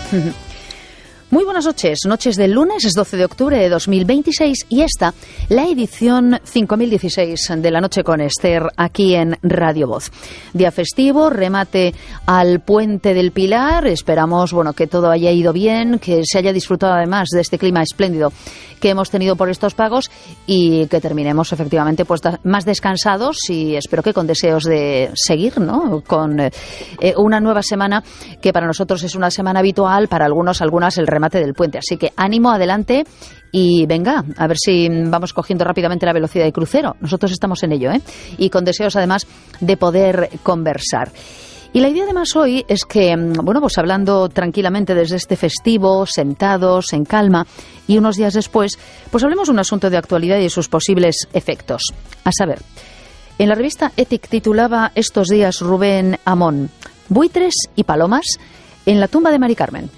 Muy buenas noches, noches del lunes, es 12 de octubre de 2026 y esta, la edición 5016 de La Noche con Esther, aquí en Radio Voz. Día festivo, remate al Puente del Pilar, esperamos que todo haya ido bien, que se haya disfrutado además de este clima espléndido que hemos tenido por estos pagos y que terminemos efectivamente más descansados y espero que con deseos de seguir, ¿no? Con una nueva semana que para nosotros es una semana habitual, para algunas el remate del puente. Así que ánimo, adelante y venga, a ver si vamos cogiendo rápidamente la velocidad de crucero. Nosotros estamos en ello, y con deseos además de poder conversar. Y la idea además hoy es que, hablando tranquilamente desde este festivo, sentados, en calma, y unos días después, pues hablemos de un asunto de actualidad y de sus posibles efectos. A saber, en la revista Ethic titulaba estos días Rubén Amón, buitres y palomas en la tumba de Mari Carmen.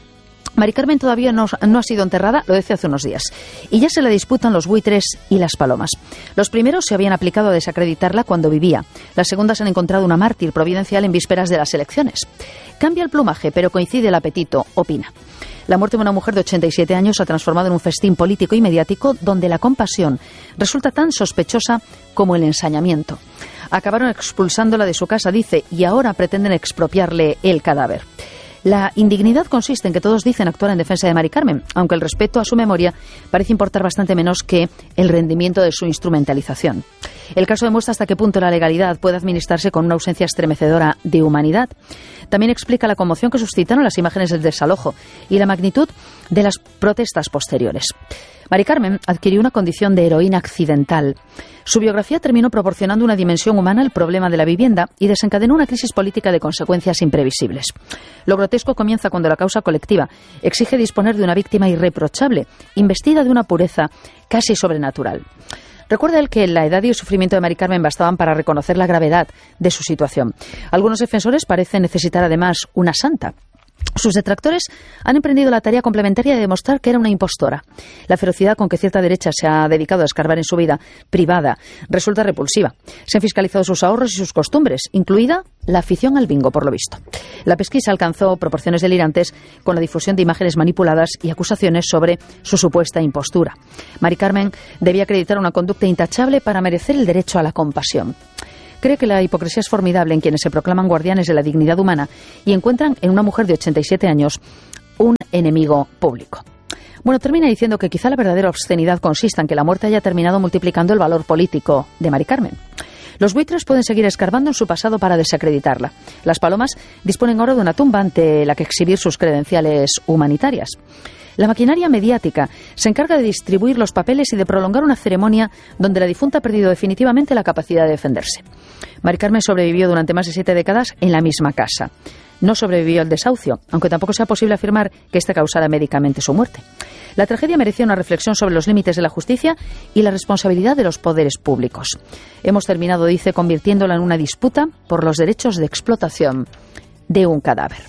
Mari Carmen todavía no ha sido enterrada, lo decía hace unos días, y ya se la disputan los buitres y las palomas. Los primeros se habían aplicado a desacreditarla cuando vivía. Las segundas han encontrado una mártir providencial en vísperas de las elecciones. Cambia el plumaje, pero coincide el apetito, opina. La muerte de una mujer de 87 años ha transformado en un festín político y mediático donde la compasión resulta tan sospechosa como el ensañamiento. Acabaron expulsándola de su casa, dice, y ahora pretenden expropiarle el cadáver. La indignidad consiste en que todos dicen actuar en defensa de Mari Carmen, aunque el respeto a su memoria parece importar bastante menos que el rendimiento de su instrumentalización. El caso demuestra hasta qué punto la legalidad puede administrarse con una ausencia estremecedora de humanidad. También explica la conmoción que suscitaron las imágenes del desalojo y la magnitud de las protestas posteriores. Mari Carmen adquirió una condición de heroína accidental. Su biografía terminó proporcionando una dimensión humana al problema de la vivienda y desencadenó una crisis política de consecuencias imprevisibles. Lo grotesco comienza cuando la causa colectiva exige disponer de una víctima irreprochable, investida de una pureza casi sobrenatural. Recuerda él que la edad y el sufrimiento de Mari Carmen bastaban para reconocer la gravedad de su situación. Algunos defensores parecen necesitar además una santa. Sus detractores han emprendido la tarea complementaria de demostrar que era una impostora. La ferocidad con que cierta derecha se ha dedicado a escarbar en su vida privada resulta repulsiva. Se han fiscalizado sus ahorros y sus costumbres, incluida la afición al bingo, por lo visto. La pesquisa alcanzó proporciones delirantes con la difusión de imágenes manipuladas y acusaciones sobre su supuesta impostura. Mari Carmen debía acreditar una conducta intachable para merecer el derecho a la compasión. Cree que la hipocresía es formidable en quienes se proclaman guardianes de la dignidad humana y encuentran en una mujer de 87 años un enemigo público. Termina diciendo que quizá la verdadera obscenidad consista en que la muerte haya terminado multiplicando el valor político de Mari Carmen. Los buitres pueden seguir escarbando en su pasado para desacreditarla. Las palomas disponen ahora de una tumba ante la que exhibir sus credenciales humanitarias. La maquinaria mediática se encarga de distribuir los papeles y de prolongar una ceremonia donde la difunta ha perdido definitivamente la capacidad de defenderse. Mari Carmen sobrevivió durante más de 7 décadas en la misma casa. No sobrevivió al desahucio, aunque tampoco sea posible afirmar que éste causara médicamente su muerte. La tragedia merecía una reflexión sobre los límites de la justicia y la responsabilidad de los poderes públicos. Hemos terminado, dice, convirtiéndola en una disputa por los derechos de explotación de un cadáver.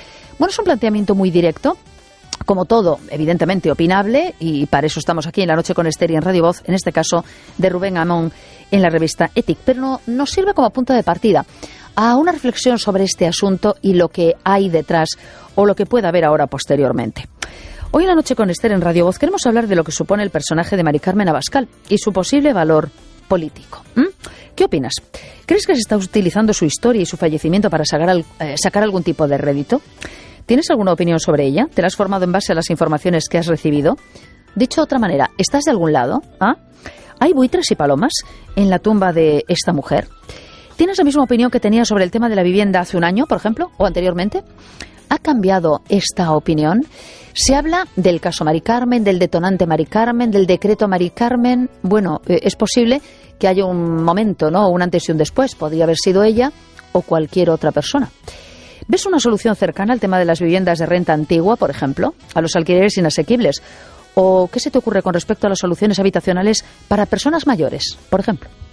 Es un planteamiento muy directo, como todo, evidentemente opinable, y para eso estamos aquí en La Noche con Esther y en Radio Voz, en este caso de Rubén Amón en la revista Ethic, pero nos sirve como punto de partida a una reflexión sobre este asunto y lo que hay detrás o lo que pueda haber ahora posteriormente. Hoy en La Noche con Esther en Radio Voz queremos hablar de lo que supone el personaje de Mari Carmen Abascal y su posible valor político. ¿Qué opinas? ¿Crees que se está utilizando su historia y su fallecimiento para sacar algún tipo de rédito? ¿Tienes alguna opinión sobre ella? ¿Te la has formado en base a las informaciones que has recibido? Dicho de otra manera, ¿estás de algún lado? ¿Hay buitres y palomas en la tumba de esta mujer? ¿Tienes la misma opinión que tenías sobre el tema de la vivienda hace un año, por ejemplo, o anteriormente? ¿Ha cambiado esta opinión? Se habla del caso Mari Carmen, del detonante Mari Carmen, del decreto Mari Carmen. Es posible que haya un momento, ¿no? Un antes y un después. Podría haber sido ella o cualquier otra persona. ¿Ves una solución cercana al tema de las viviendas de renta antigua, por ejemplo, a los alquileres inasequibles? ¿O qué se te ocurre con respecto a las soluciones habitacionales para personas mayores, por ejemplo?